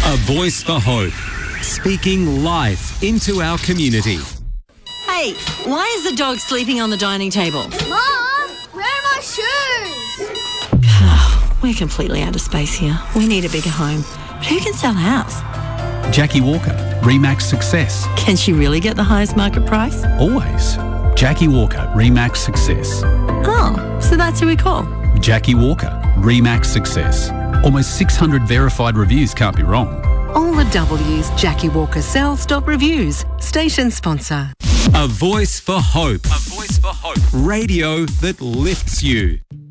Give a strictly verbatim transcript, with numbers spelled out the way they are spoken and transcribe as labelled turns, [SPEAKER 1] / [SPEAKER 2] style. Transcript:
[SPEAKER 1] A voice for hope. Speaking life into our community.
[SPEAKER 2] Hey, why is the dog sleeping on the dining table?
[SPEAKER 3] Mom, where are my shoes?
[SPEAKER 2] We're completely out of space here. We need a bigger home. But who can sell a house?
[SPEAKER 4] Jackie Walker, Remax Success.
[SPEAKER 2] Can she really get the highest market price?
[SPEAKER 4] Always. Jackie Walker, Remax Success.
[SPEAKER 2] Oh, so that's who we call.
[SPEAKER 4] Jackie Walker, Remax Success. Almost six hundred verified reviews, can't be wrong.
[SPEAKER 5] All the W's Jackie Walker sells dot reviews. Station sponsor.
[SPEAKER 1] A voice for hope. A voice for hope. Radio that lifts you.